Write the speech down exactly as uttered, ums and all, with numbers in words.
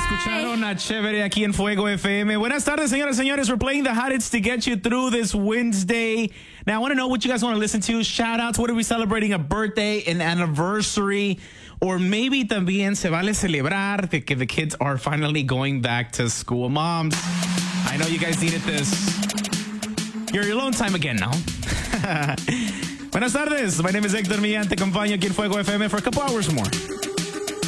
Escucharon a Chévere aquí en Fuego F M. Buenas tardes, señoras and señores. We're playing the hot hits to get you through this Wednesday. Now, I want to know what you guys want to listen to. Shout outs. What are we celebrating? A birthday, an anniversary, or maybe también se vale celebrar de que the kids are finally going back to school. Moms, I know you guys needed this. You're alone time again now. Buenas tardes. My name is Hector Millán. Te acompaño aquí en Fuego F M for a couple hours more.